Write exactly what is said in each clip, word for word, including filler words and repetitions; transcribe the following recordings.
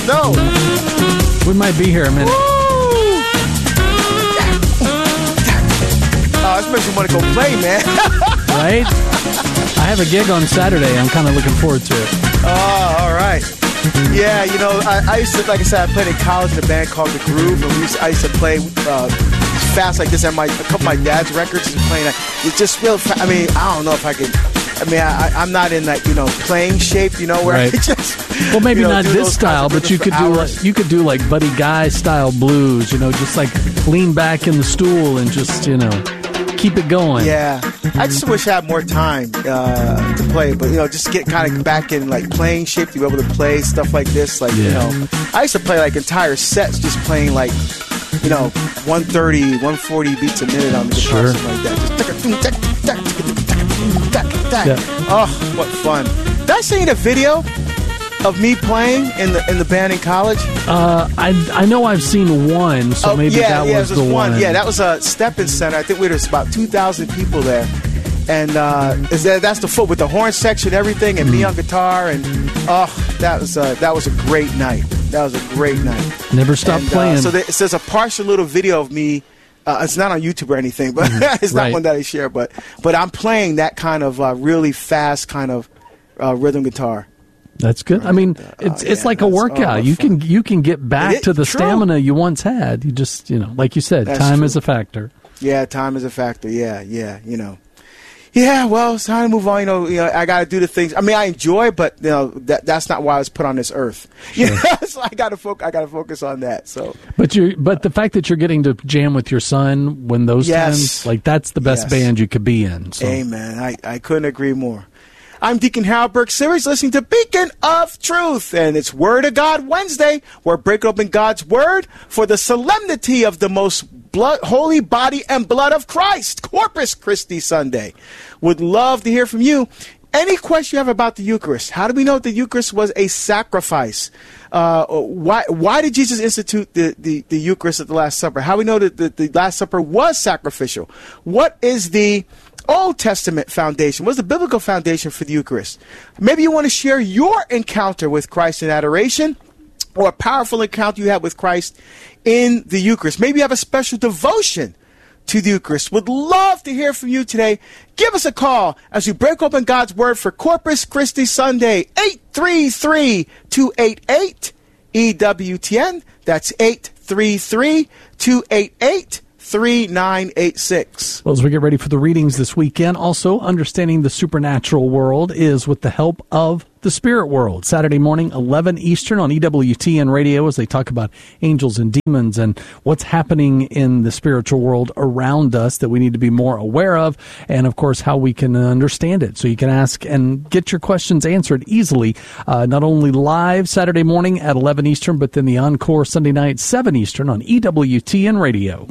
No. We might be here a minute. Oh, this makes me want to go play, man. Right? I have a gig on Saturday. I'm kind of looking forward to it. Oh, all right. Yeah, you know, I, I used to, like I said, I played in college in a band called The Groove, and we used, I used to play uh, fast like this. And my, a couple of my dad's records is playing. It's just real. Fa- I mean, I don't know if I could. I mean, I, I'm not in that, you know, playing shape, you know, where right. I just. Well, maybe you know, not this style, but you could do like, you could do like Buddy Guy style blues. You know, just like lean back in the stool and just, you know, keep it going. Yeah, I just wish I had more time uh, to play, but you know, just get kind of back in like playing shape to be able to play stuff like this. Like yeah. you know, I used to play like entire sets just playing like you know one thirty, one forty beats a minute on the guitar, sure. something like that. Just yeah. Oh, what fun! Did I see a video of me playing in the in the band in college? Uh, I I know I've seen one, so oh, maybe yeah, that yeah, was the one. one. Yeah, that was a Steppen Center. I think we was about two thousand people there, and uh, is that, that's the full with the horn section, everything, and mm. me on guitar, and oh, that was a, that was a great night. That was a great night. Never stop and, playing. Uh, so there, there's a partial little video of me. Uh, it's not on YouTube or anything, but mm. it's not right. one that I share. But but I'm playing that kind of uh, really fast kind of uh, rhythm guitar. That's good. I mean, it's uh, it's yeah, like a workout. Oh, you can you can get back it, to the true. stamina you once had. You just, you know, like you said, that's time true. is a factor. Yeah, time is a factor. Yeah, yeah, you know. Yeah, well, it's time to move on. You know, you know I got to do the things. I mean, I enjoy, but you know, that that's not why I was put on this earth. Sure. You know? So I got to focus. I got to focus on that. So, but you, but the fact that you're getting to jam with your son when those yes. times, like that's the best yes. band you could be in. So. Amen. I I couldn't agree more. I'm Deacon Harold Burke Series, listening to Beacon of Truth, and it's Word of God Wednesday. We're breaking open God's Word for the solemnity of the most blood, holy body and blood of Christ, Corpus Christi Sunday. Would love to hear from you. Any question you have about the Eucharist? How do we know the Eucharist was a sacrifice? Uh, why why did Jesus institute the, the, the Eucharist at the Last Supper? How do we know that the, the Last Supper was sacrificial? What is the Old Testament foundation? What's the biblical foundation for the Eucharist? Maybe you want to share your encounter with Christ in adoration, or a powerful encounter you had with Christ in the Eucharist. Maybe you have a special devotion to the Eucharist. Would love to hear from you today. Give us a call as we break open God's Word for Corpus Christi Sunday. eight three three, two eight eight, E W T N. That's eight three three, two eight eight, three nine eight six. Well, as we get ready for the readings this weekend, also Understanding the Supernatural World is with the help of the Spirit World. Saturday morning, eleven Eastern on E W T N Radio, as they talk about angels and demons and what's happening in the spiritual world around us that we need to be more aware of, and of course how we can understand it. So you can ask and get your questions answered easily, uh, not only live Saturday morning at eleven Eastern, but then the encore Sunday night, seven Eastern on E W T N Radio.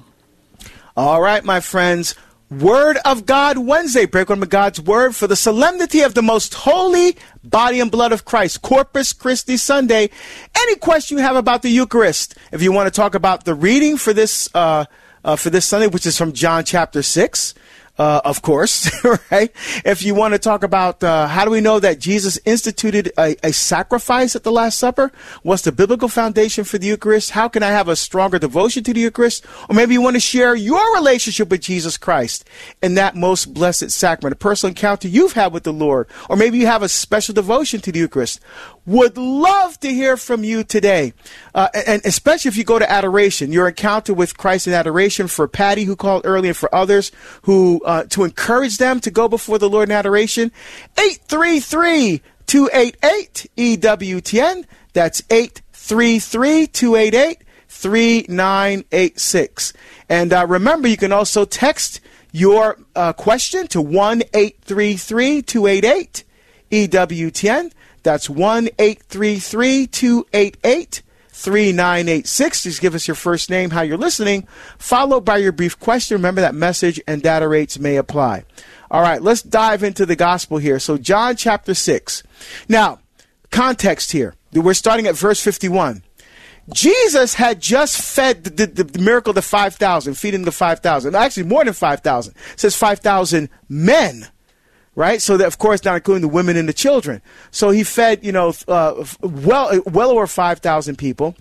All right, my friends. Word of God Wednesday. Break open God's Word for the solemnity of the most holy body and blood of Christ. Corpus Christi Sunday. Any question you have about the Eucharist? If you want to talk about the reading for this uh, uh, for this Sunday, which is from John chapter six, uh, of course, right? If you want to talk about uh, how do we know that Jesus instituted a, a sacrifice at the Last Supper? What's the biblical foundation for the Eucharist? How can I have a stronger devotion to the Eucharist? Or maybe you want to share your relationship with Jesus Christ in that most blessed sacrament, a personal encounter you've had with the Lord. Or maybe you have a special devotion to the Eucharist. Would love to hear from you today, uh, and especially if you go to adoration, your encounter with Christ in adoration, for Patty who called earlier, and for others who uh, to encourage them to go before the Lord in adoration. eight three three, two eight eight, E W T N. That's eight three three, two eight eight, three nine eight six. And uh, remember, you can also text your uh, question to one eight three three, two eight eight, E W T N. That's one eight three three, two eight eight, three nine eight six. Just give us your first name, how you're listening, followed by your brief question. Remember that message and data rates may apply. All right, let's dive into the gospel here. So John chapter six. Now, context here. We're starting at verse fifty-one. Jesus had just fed the, the, the miracle of the five thousand, feeding the five thousand. Actually, more than five thousand. It says five thousand men. right? So that, of course, not including the women and the children. So he fed, you know, uh, well, well over five thousand people.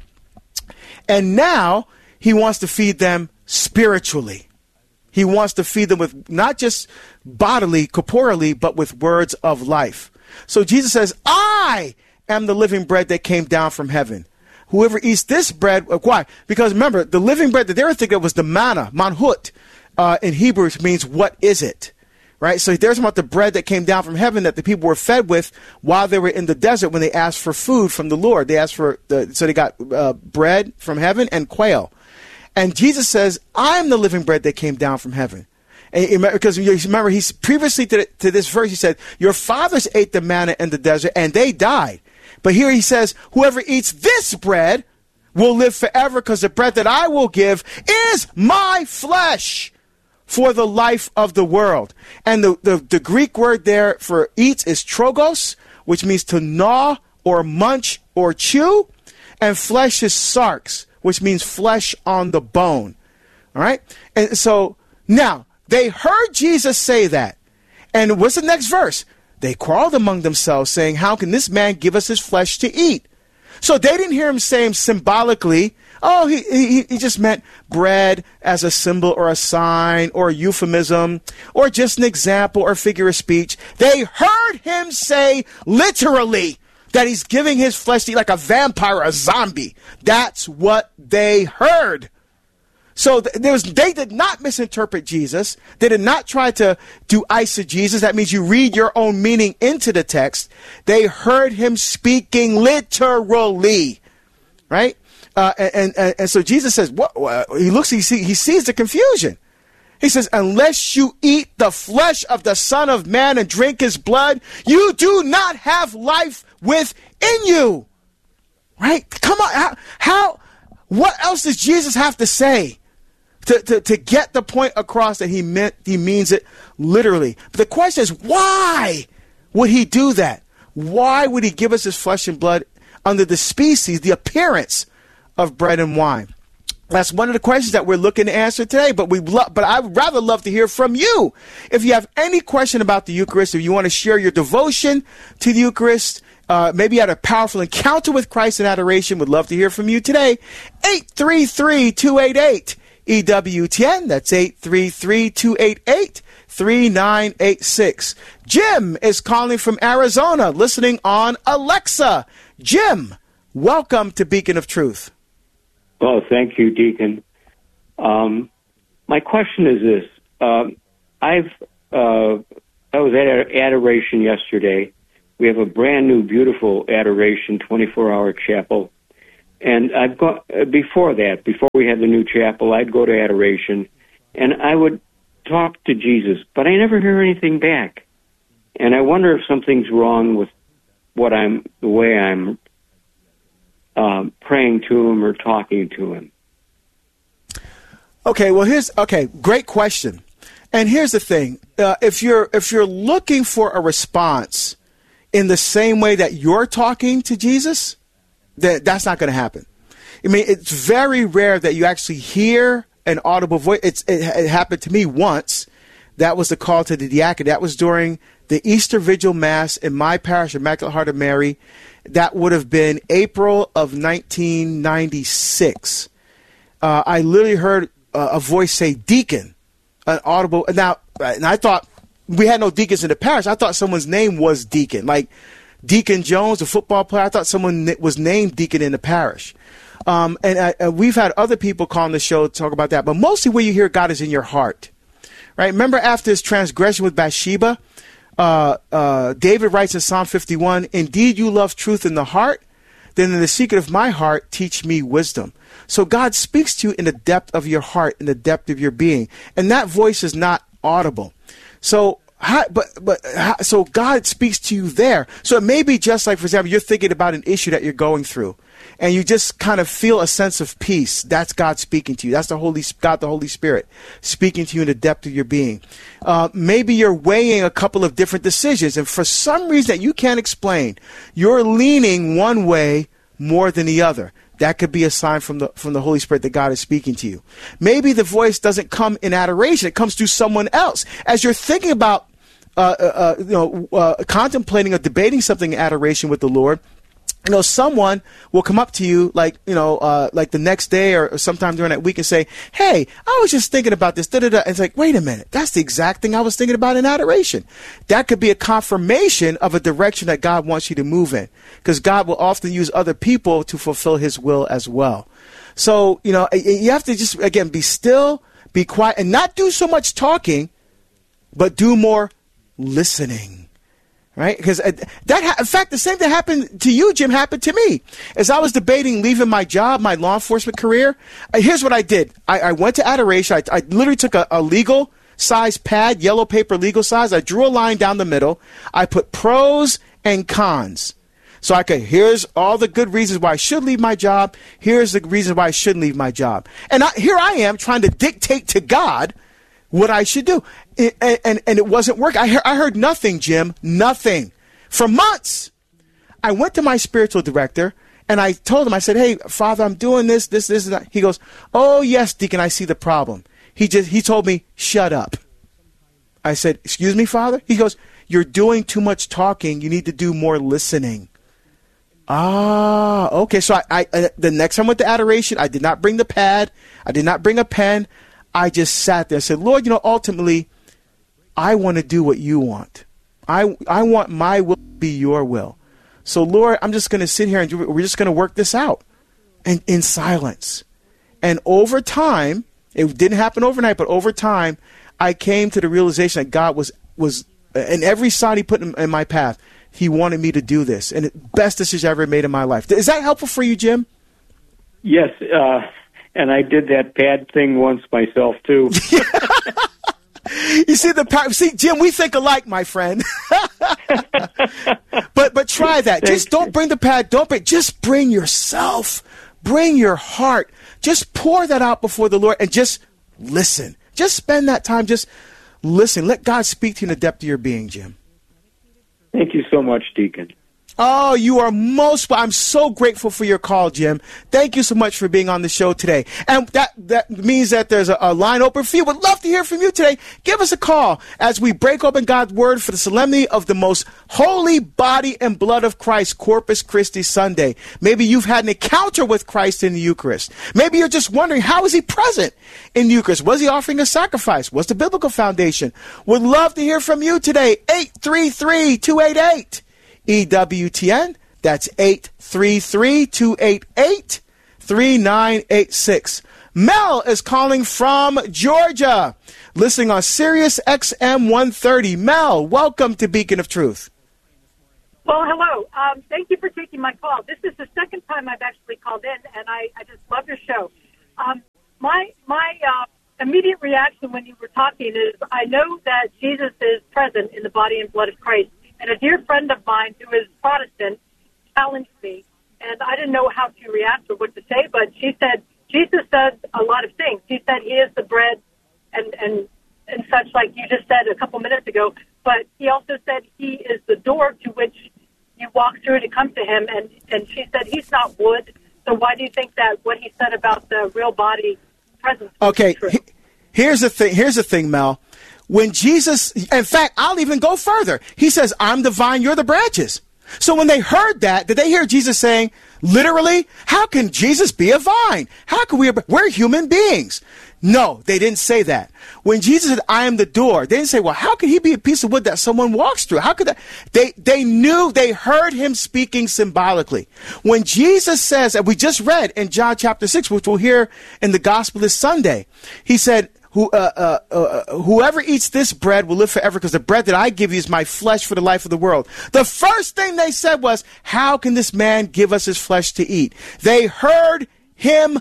And now he wants to feed them spiritually. He wants to feed them with not just bodily, corporally, but with words of life. So Jesus says, I am the living bread that came down from heaven. Whoever eats this bread, why? Because remember, the living bread that they were thinking of was the manna, manhut, uh, in Hebrew, which means what is it? Right? So there's about the bread that came down from heaven that the people were fed with while they were in the desert when they asked for food from the Lord. They asked for, the, so they got uh, bread from heaven and quail. And Jesus says, I'm the living bread that came down from heaven. And because you remember, he's previously to, the, to this verse, he said, your fathers ate the manna in the desert and they died. But here he says, whoever eats this bread will live forever because the bread that I will give is my flesh for the life of the world. And the, the, the Greek word there for eats is trogos, which means to gnaw or munch or chew. And flesh is sarx, which means flesh on the bone. All right. And so now they heard Jesus say that. And what's the next verse? They quarreled among themselves, saying, how can this man give us his flesh to eat? So they didn't hear him saying symbolically, oh, he, he, he just meant bread as a symbol or a sign or a euphemism or just an example or figure of speech. They heard him say literally that he's giving his flesh to eat like a vampire or a zombie. That's what they heard. So th- there was, they did not misinterpret Jesus. They did not try to do eisegesis. That means you read your own meaning into the text. They heard him speaking literally, right? Uh, and, and and so Jesus says, what? Uh, he looks, he, see, he sees the confusion. He says, unless you eat the flesh of the Son of Man and drink his blood, you do not have life within you. Right? Come on. How, how what else does Jesus have to say to, to, to get the point across that he meant, he means it literally? But the question is, why would he do that? Why would he give us his flesh and blood under the species, the appearance of bread and wine? That's one of the questions that we're looking to answer today, but we lo- but I would rather love to hear from you. If you have any question about the Eucharist, if you want to share your devotion to the Eucharist, uh, maybe you had a powerful encounter with Christ in adoration, would love to hear from you today. eight three three, two eight eight, E W T N. That's eight three three, two eight eight, three nine eight six. Jim is calling from Arizona, listening on Alexa. Jim, welcome to Beacon of Truth. Well, thank you, Deacon. Um, my question is this. Um, I've uh, I was at Adoration yesterday. We have a brand new, beautiful Adoration twenty-four hour chapel. And I've got, uh, before that, before we had the new chapel, I'd go to Adoration, and I would talk to Jesus, but I never hear anything back. And I wonder if something's wrong with what I'm, the way I'm Um, praying to him or talking to him. Okay, well, here's okay. Great question. And here's the thing: uh, if you're if you're looking for a response in the same way that you're talking to Jesus, that that's not going to happen. I mean, it's very rare that you actually hear an audible voice. It's, it, it happened to me once. That was the call to the diaconate. That was during the Easter Vigil Mass in my parish, Immaculate Heart of Mary. That would have been April of nineteen ninety-six. Uh, I literally heard uh, a voice say, "Deacon," an audible. Now, and I thought we had no deacons in the parish. I thought someone's name was Deacon, like Deacon Jones, a football player. I thought someone was named Deacon in the parish. Um, and I, uh, we've had other people call on the show to talk about that. But mostly where you hear God is in your heart. Right? Remember after his transgression with Bathsheba, uh, uh, David writes in Psalm fifty-one, "Indeed you love truth in the heart, then in the secret of my heart teach me wisdom." So God speaks to you in the depth of your heart, in the depth of your being. And that voice is not audible. So how, but but how, so God speaks to you there. So it may be just like, for example, you're thinking about an issue that you're going through, and you just kind of feel a sense of peace. That's God speaking to you. That's the Holy God, the Holy Spirit, speaking to you in the depth of your being. Uh, maybe you're weighing a couple of different decisions, and for some reason that you can't explain, you're leaning one way more than the other. That could be a sign from the from the Holy Spirit that God is speaking to you. Maybe the voice doesn't come in adoration. It comes through someone else. As you're thinking about uh, uh, you know, uh, contemplating or debating something in adoration with the Lord, you know, someone will come up to you like, you know, uh, like the next day or, or sometime during that week and say, hey, I was just thinking about this. Da, da, da. And it's like, wait a minute. That's the exact thing I was thinking about in adoration. That could be a confirmation of a direction that God wants you to move in, because God will often use other people to fulfill his will as well. So, you know, you have to just, again, be still, be quiet, and not do so much talking, but do more listening. Right? Because that, ha- in fact, the same thing happened to you, Jim, happened to me. As I was debating leaving my job, my law enforcement career, uh, here's what I did. I, I went to adoration. I, I literally took a, a legal size pad, yellow paper legal size. I drew a line down the middle. I put pros and cons. So I could, here's all the good reasons why I should leave my job. Here's the reasons why I shouldn't leave my job. And I, here I am trying to dictate to God what I should do. And, and, and it wasn't working. I, he- I heard nothing, Jim, nothing. For months, I went to my spiritual director and I told him, I said, hey, Father, I'm doing this, this, this, and that. He goes, oh, yes, Deacon, I see the problem. He just, he told me, shut up. I said, excuse me, Father? He goes, you're doing too much talking. You need to do more listening. Ah, okay. So I, I uh, the next time I went to adoration, I did not bring the pad. I did not bring a pen. I just sat there and said, Lord, you know, ultimately, I want to do what you want. I I want my will to be your will. So, Lord, I'm just going to sit here and we're just going to work this out and in silence. And over time, it didn't happen overnight, but over time, I came to the realization that God was, was in every sign he put in, in my path, he wanted me to do this. And the best decision I ever made in my life. Is that helpful for you, Jim? Yes, uh and I did that pad thing once myself, too. You see, the power, see, Jim, we think alike, my friend. but but try that. Thanks. Just don't bring the pad. Don't bring, just bring yourself. Bring your heart. Just pour that out before the Lord and just listen. Just spend that time. Just listen. Let God speak to you in the depth of your being, Jim. Thank you so much, Deacon. Oh, you are most, I'm so grateful for your call, Jim. Thank you so much for being on the show today. And that, that means that there's a, a line open for you. Would love to hear from you today. Give us a call as we break open God's word for the solemnity of the most holy body and blood of Christ, Corpus Christi Sunday. Maybe you've had an encounter with Christ in the Eucharist. Maybe you're just wondering, how is he present in the Eucharist? Was he offering a sacrifice? What's the biblical foundation? Would love to hear from you today. eight three three, two eight eight E W T N. That's eight three three, two eight eight, three nine eight six. Mel is calling from Georgia, listening on Sirius X M one thirty. Mel, welcome to Beacon of Truth. Well, hello. Um, thank you for taking my call. This is the second time I've actually called in, and I, I just love your show. Um, my my uh, immediate reaction when you were talking is I know that Jesus is present in the body and blood of Christ. And a dear friend of mine who is Protestant challenged me, and I didn't know how to react or what to say, but she said, Jesus says a lot of things. He said he is the bread and, and, and such, like you just said a couple minutes ago, but he also said he is the door to which you walk through to come to him, and, and she said he's not wood, so why do you think that what he said about the real body presence Okay, is true? he, here's the thing, here's the thing, Mel. When Jesus, in fact, I'll even go further. He says, I'm the vine, you're the branches. So when they heard that, did they hear Jesus saying, literally, how can Jesus be a vine? How can we, we're human beings. No, they didn't say that. When Jesus said, I am the door, they didn't say, well, how could he be a piece of wood that someone walks through? How could that? They, they knew, they heard him speaking symbolically. When Jesus says, and we just read in John chapter six, which we'll hear in the gospel this Sunday, he said, Who, uh, uh, uh, whoever eats this bread will live forever, because the bread that I give you is my flesh for the life of the world. The first thing they said was, how can this man give us his flesh to eat? They heard him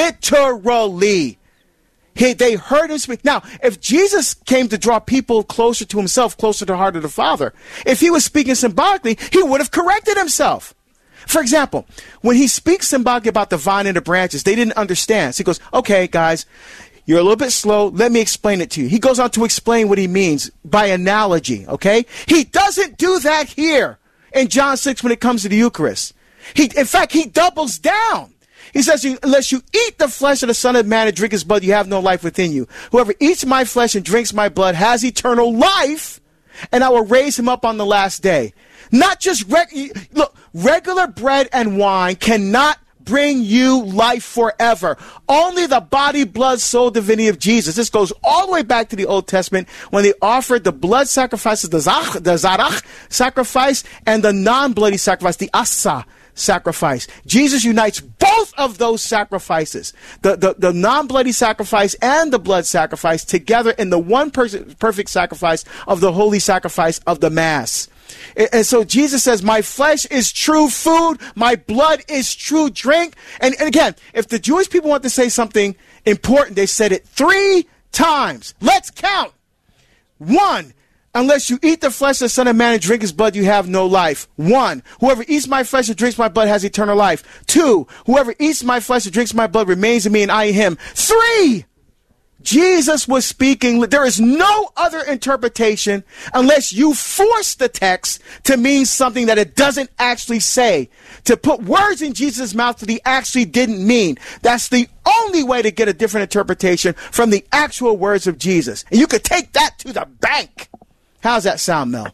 literally. He, they heard him speak. Now, if Jesus came to draw people closer to himself, closer to the heart of the Father, if he was speaking symbolically, he would have corrected himself. For example, when he speaks symbolically about the vine and the branches, they didn't understand. So he goes, okay, guys, you're a little bit slow. Let me explain it to you. He goes on to explain what he means by analogy, okay? He doesn't do that here in John six when it comes to the Eucharist. He, in fact, he doubles down. He says, unless you eat the flesh of the Son of Man and drink his blood, you have no life within you. Whoever eats my flesh and drinks my blood has eternal life, and I will raise him up on the last day. Not just, reg- look, regular bread and wine cannot bring you life forever. Only the body, blood, soul, divinity of Jesus. This goes all the way back to the Old Testament when they offered the blood sacrifices, the, zach, the zarach sacrifice, and the non-bloody sacrifice, the asa sacrifice. Jesus unites both of those sacrifices, the, the, the non-bloody sacrifice and the blood sacrifice, together in the one per- perfect sacrifice of the holy sacrifice of the Mass. And so Jesus says, my flesh is true food, my blood is true drink. And, and again, if the Jewish people want to say something important, they said it three times. Let's count. One, unless you eat the flesh of the Son of Man and drink his blood, you have no life. One, whoever eats my flesh and drinks my blood has eternal life. Two, whoever eats my flesh and drinks my blood remains in me and I in him. Three, Jesus was speaking. There is no other interpretation unless you force the text to mean something that it doesn't actually say. To put words in Jesus' mouth that he actually didn't mean. That's the only way to get a different interpretation from the actual words of Jesus. And you could take that to the bank. How's that sound, Mel?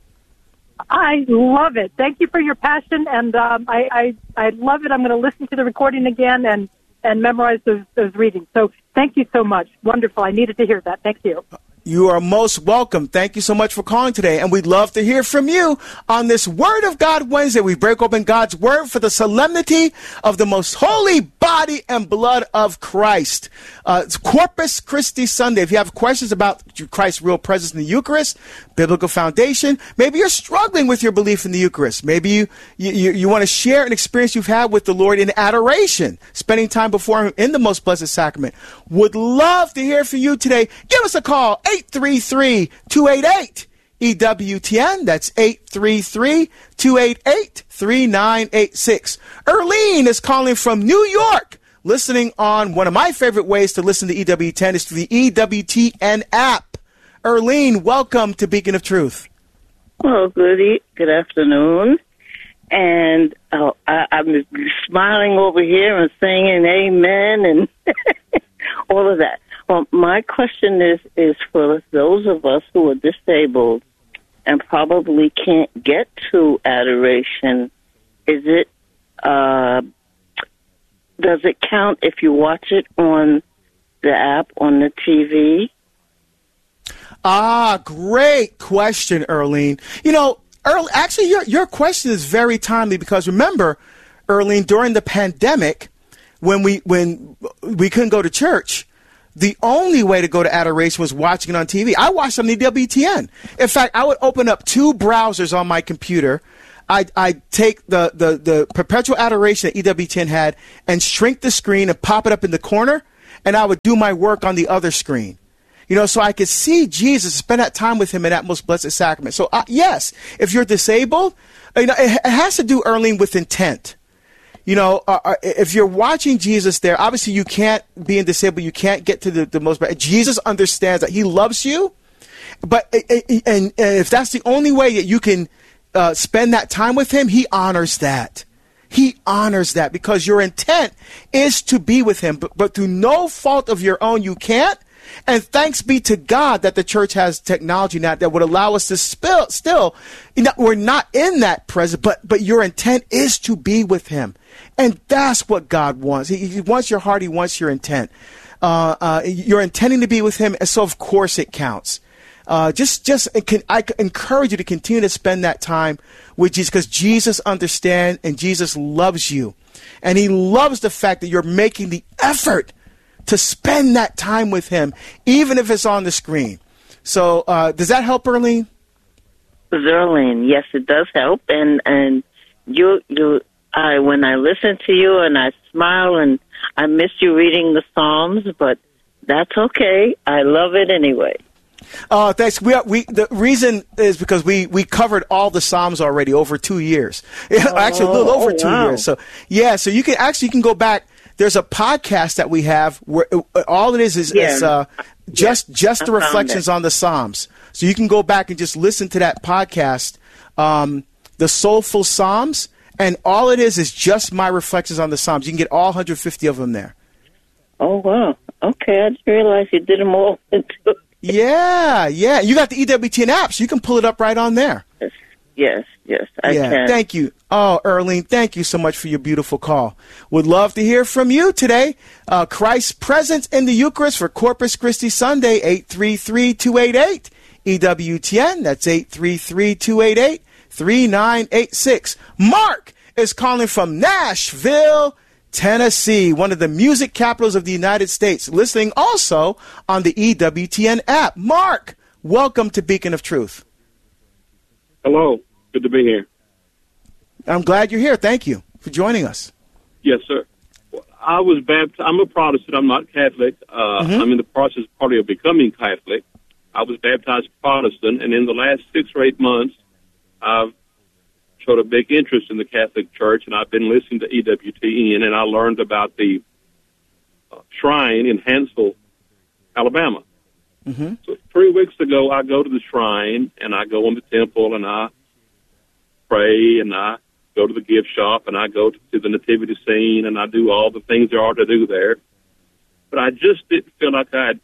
I love it. Thank you for your passion, and um, I, I, I love it. I'm going to listen to the recording again and, and memorize those, those readings. So thank you so much. Wonderful. I needed to hear that. Thank you. You are most welcome. Thank you so much for calling today. And we'd love to hear from you on this Word of God Wednesday. We break open God's Word for the solemnity of the most holy body and blood of Christ. Uh, it's Corpus Christi Sunday. If you have questions about Christ's real presence in the Eucharist, biblical foundation, maybe you're struggling with your belief in the Eucharist. Maybe you, you, you want to share an experience you've had with the Lord in adoration, spending time before him in the most blessed sacrament. Would love to hear from you today. Give us a call. eight three three, two eight eight, E W T N. That's eight three three, two eight eight, three nine eight six. Erlene is calling from New York, listening on one of my favorite ways to listen to E W T N is through the E W T N app. Erlene, welcome to Beacon of Truth. Well, good, e- good afternoon. And oh, I, I'm smiling over here and singing amen and all of that. Well, my question is, is for those of us who are disabled and probably can't get to adoration, is it, uh, does it count if you watch it on the app, on the T V? Ah, great question, Erlene. You know, Earl, actually, your, your question is very timely because remember, Erlene, during the pandemic, when we, when we couldn't go to church, the only way to go to adoration was watching it on T V. I watched it on E W T N. In fact, I would open up two browsers on my computer. I'd, I'd take the, the, the perpetual adoration that E W T N had and shrink the screen and pop it up in the corner, and I would do my work on the other screen. You know, so I could see Jesus, spend that time with him in that most blessed sacrament. So, uh, yes, if you're disabled, you know, it, it has to do, Erlene, with intent. You know, uh, if you're watching Jesus there, obviously you can't, being disabled, you can't get to the, the most, Jesus understands that he loves you, but, and, and if that's the only way that you can uh, spend that time with him, he honors that. He honors that because your intent is to be with him, but, but through no fault of your own, you can't. And thanks be to God that the church has technology now that would allow us to spill, still, you know, we're not in that present, but, but your intent is to be with him. And that's what God wants. He, he wants your heart. He wants your intent. Uh, uh, you're intending to be with him. And so, of course, it counts. Uh, just, just, can, I encourage you to continue to spend that time with Jesus because Jesus understands and Jesus loves you. And he loves the fact that you're making the effort to spend that time with him, even if it's on the screen. So uh, does that help, Erlene? Erlene, yes, it does help. And and you you I when I listen to you and I smile and I miss you reading the Psalms, but that's okay. I love it anyway. Oh, uh, thanks. We, are, we the reason is because we, we covered all the Psalms already over two years. Oh, actually, a little over oh, two wow. years. So yeah, so you can actually you can go back. There's a podcast that we have where all it is is, yeah. is uh, just yeah. just the reflections on the Psalms. So you can go back and just listen to that podcast, um, the Soulful Psalms, and all it is is just my reflections on the Psalms. You can get all one hundred fifty of them there. Oh, wow. Okay, I didn't realize you did them all into Yeah, yeah. You got the E W T N app, so you can pull it up right on there. Yes, yes, yes I yeah, can. Thank you. Oh, Earlene, thank you so much for your beautiful call. Would love to hear from you today. Uh, Christ's presence in the Eucharist for Corpus Christi Sunday, eight three three, two eight eight, E W T N. That's eight three three, two eight eight, three nine eight six. Mark is calling from Nashville, Tennessee, one of the music capitals of the United States, listening also on the E W T N app. Mark, welcome to Beacon of Truth. Hello. Good to be here. I'm glad you're here. Thank you for joining us. Yes, sir. I was baptized. I'm a Protestant. I'm not Catholic. Uh, mm-hmm. I'm in the process probably of becoming Catholic. I was baptized Protestant, and in the last six or eight months, I've showed a big interest in the Catholic Church, and I've been listening to E W T N, and I learned about the uh, shrine in Hansville, Alabama. Mm-hmm. So three weeks ago, I go to the shrine, and I go in the temple, and I pray, and I go to the gift shop, and I go to the nativity scene, and I do all the things there are to do there. But I just didn't feel like I'd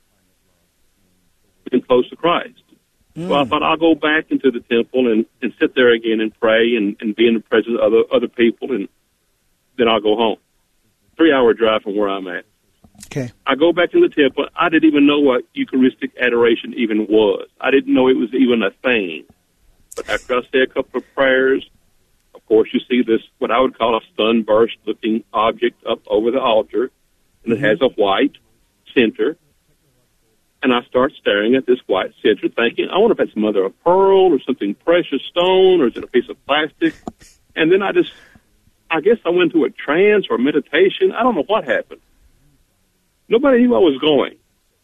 been close to Christ. Mm. So I thought I'll go back into the temple and, and sit there again and pray and, and be in the presence of other, other people, and then I'll go home. Three-hour drive from where I'm at. Okay. I go back in the temple. I didn't even know what Eucharistic adoration even was. I didn't know it was even a thing. But after I say a couple of prayers, of course, you see this, what I would call a sunburst-looking object up over the altar, and it has a white center. And I start staring at this white center, thinking, I wonder if it's mother of pearl or something precious stone, or is it a piece of plastic? And then I just, I guess I went into a trance or meditation. I don't know what happened. Nobody knew I was going.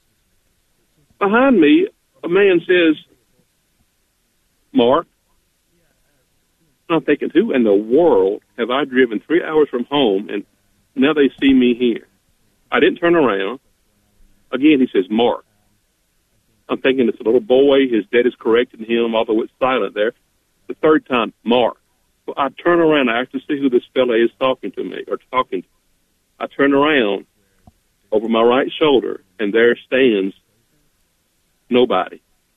Behind me, a man says, Mark. And I'm thinking, who in the world have I driven three hours from home, and now they see me here? I didn't turn around. Again, he says, Mark. I'm thinking it's a little boy. His dad is correcting him, although it's silent there. The third time, Mark. So I turn around. I actually see who this fella is talking to me, or talking to. I turn around over my right shoulder, and there stands nobody.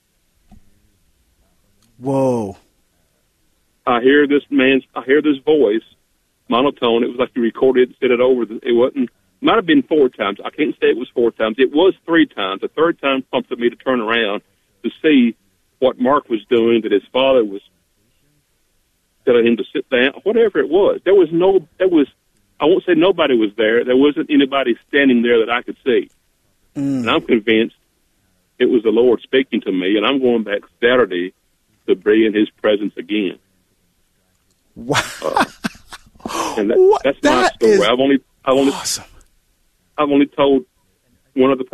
Whoa. I hear this man's, I hear this voice, monotone. It was like he recorded it, said it over. It wasn't, might have been four times. I can't say it was four times. It was three times. The third time prompted me to turn around to see what Mark was doing, that his father was telling him to sit down, whatever it was. There was no, there was, I won't say nobody was there. There wasn't anybody standing there that I could see. Mm. And I'm convinced it was the Lord speaking to me, and I'm going back Saturday to be in his presence again. Wow. Uh, and that, that's that my story. I've only, I've only, awesome. I've only told one of the